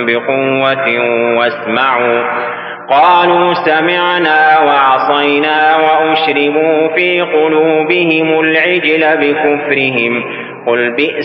بقوة واسمعوا قالوا سمعنا وعصينا وأشربوا في قلوبهم العجل بكفرهم قل بئس